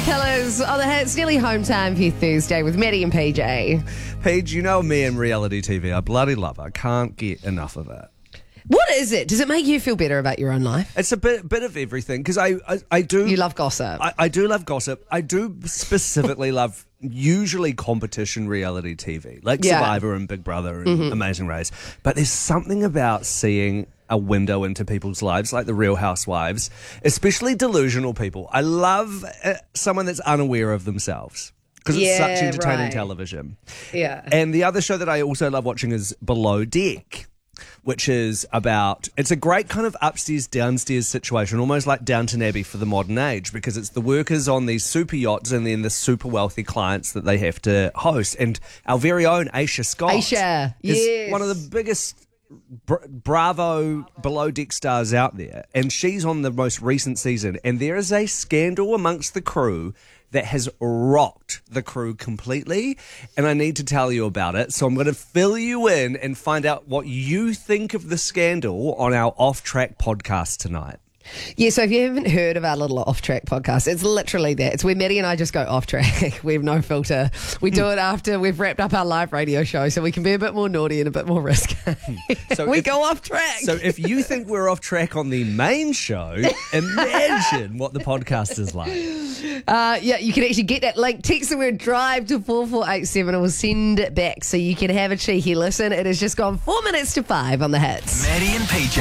Killers on the hits. Nearly home time for your Thursday with Maddie and PJ. Paige, you know me and reality TV. I bloody love it. I can't get enough of it. What is it? Does it make you feel better about your own life? It's a bit of everything because I do. You love gossip. I do love gossip. I do specifically love usually competition reality TV, like Survivor and Big Brother and Amazing Race. But there's something about seeing a window into people's lives, like the Real Housewives, especially delusional people. I love someone that's unaware of themselves. Because it's such entertaining television. Yeah. And the other show that I also love watching is Below Deck, which is about, it's a great kind of upstairs, downstairs situation, almost like Downton Abbey for the modern age, because it's the workers on these super yachts and then the super wealthy clients that they have to host. And our very own Aisha Scott is one of the biggest Bravo Below Deck stars out there. And she's on the most recent season. And there is a scandal amongst the crew that has rocked the crew completely, and I need to tell you about it. So I'm going to fill you in and find out what you think of the scandal on our Off Track podcast tonight. Yeah, so if you haven't heard of our little Off Track podcast, it's literally that. It's where Maddie and I just go off track. We have no filter. We do it after we've wrapped up our live radio show, so we can be a bit more naughty and a bit more risky. So we go off track. So if you think we're off track on the main show, imagine what the podcast is like. Yeah, you can actually get that link. Text the word drive to 4487 and we'll send it back so you can have a cheeky listen. It has just gone 4 minutes to 5 on the hits. Maddie and PJ.